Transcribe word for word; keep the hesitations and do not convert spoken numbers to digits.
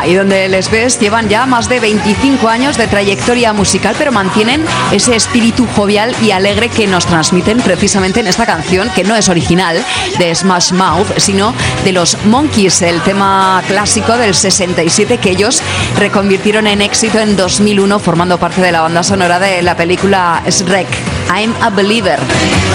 Ahí donde les ves, llevan ya más de veinticinco años de trayectoria musical, pero mantienen ese espíritu jovial y alegre que nos transmiten precisamente en esta canción, que no es original de Smash Mouth, sino de los Monkees, el tema clásico del sesenta y siete que ellos reconvirtieron en éxito en dos mil uno, formando parte de la banda sonora de la película Shrek, I'm a Believer.